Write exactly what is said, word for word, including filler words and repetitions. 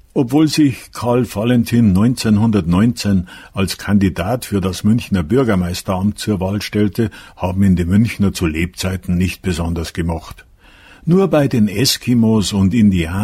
Obwohl sich Karl Valentin neunzehnhundertneunzehn als Kandidat für das Münchner Bürgermeisteramt zur Wahl stellte, haben ihn die Münchner zu Lebzeiten nicht besonders gemocht. Nur bei den Eskimos und Indianern